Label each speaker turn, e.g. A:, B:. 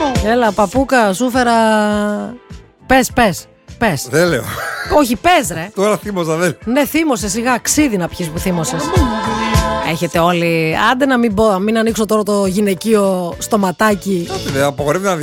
A: Έλα, παπούκα, σου φέρα. Πες.
B: Δεν λέω.
A: Όχι, πες ρε.
B: Τώρα θύμωσα, δεν.
A: Ναι, θύμωσε σιγά, ξύδι να πιεις που θύμωσες. Έχετε όλοι. Άντε να μην ανοίξω τώρα το γυναικείο στοματάκι.
B: Κάτι δεν απογορεύει να